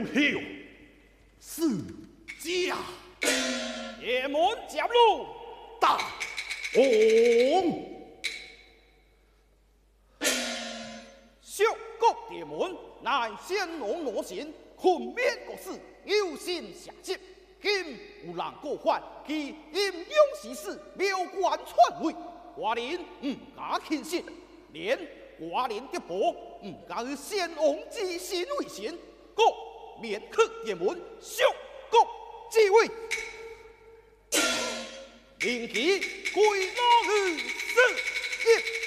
票是假。 夜门夹路， 大王， 小国夜门乃先王罗行，困免国事，有心下接。今有人过犯，其英勇时事，妙观篡位，华人唔敢轻信，连华人的宝唔敢与先王之心为先，各免去夜门，小国之位。令其归老于死。